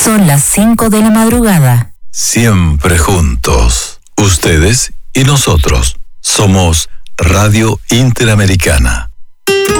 Son las 5 de la madrugada. Siempre juntos. Ustedes y nosotros. Somos Radio Interamericana.